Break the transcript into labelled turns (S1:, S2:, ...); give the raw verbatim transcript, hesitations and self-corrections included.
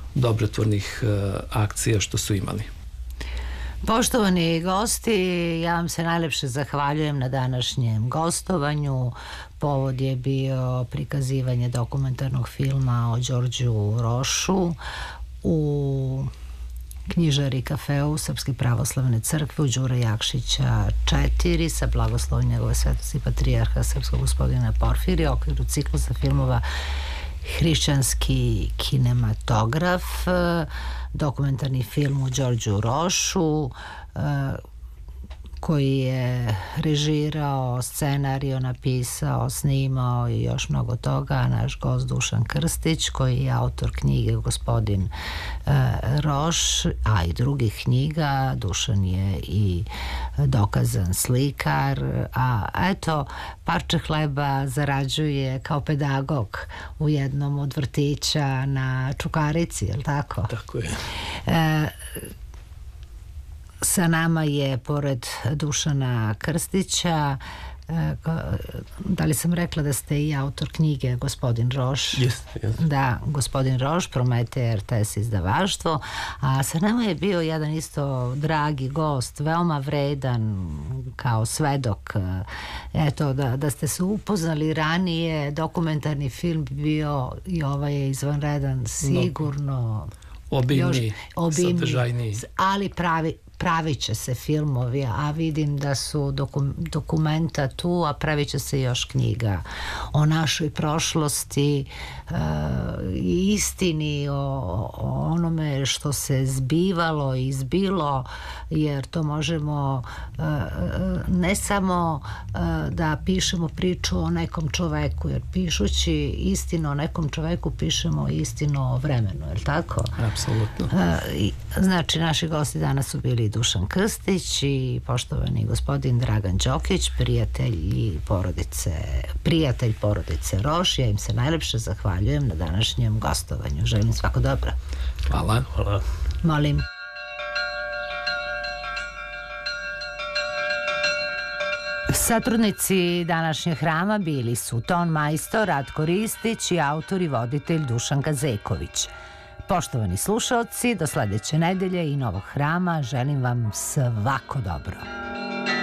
S1: dobrotvornih akcija što su imali.
S2: Poštovani gosti, ja vam se najlepše zahvaljujem na današnjem gostovanju. Povod je bio prikazivanje dokumentarnog filma o Đorđu Rošu u knjižari Kafeu Srpske pravoslavne crkve u Đure Jakšića četiri sa blagoslovom njegove svetosti patrijarha srpskog gospodina Porfirija u okviru ciklusa filmova Hrišćanski kinematograf, dokumentarni film o Đorđu Rošu koji je režirao, scenario napisao, snimao i još mnogo toga, naš gost Dušan Krstić koji je autor knjige Gospodin Roš, a i drugih knjiga. Dušan je i dokazan slikar, a eto, parče hleba zarađuje kao pedagog u jednom od vrtića na Čukarici, je li tako?
S1: Tako je.
S2: E, Sa nama je, pored Dušana Krstića, da li sam rekla da ste i autor knjige Gospodin Roš?
S1: Jeste, jeste.
S2: Da, Gospodin Roš, Prometej R T S izdavaštvo, a sa nama je bio jedan isto dragi gost, veoma vredan kao svedok. Eto, da, da ste se upoznali ranije, dokumentarni film bi bio i ovaj je izvanredan, sigurno.
S1: Obimni, sadržajni.
S2: Ali pravi, pravit će se filmovi, a vidim da su dokum, dokumenta tu, a pravit će se još knjiga o našoj prošlosti i uh, istini o, o onome što se zbivalo i izbilo, jer to možemo uh, ne samo uh, da pišemo priču o nekom čoveku, jer pišući istinu o nekom čoveku pišemo istinu o vremenu, je li tako?
S1: Apsolutno.
S2: Uh, i, znači, naši gosti danas su bili Dušan Krstić i poštovani gospodin Dragan Đokić, prijatelj i porodice, prijatelj porodice Roš. Ja im se najlepše zahvaljujem na današnjem gostovanju. Želim svako dobro.
S1: Hvala. Hvala.
S2: Molim. Satrudnici današnjeg hrama bili su ton majstor Ratko Ristić i autor i voditelj Dušan Gazeković. Poštovani slušaoci, do sledeće nedelje i novog hrama želim vam svako dobro.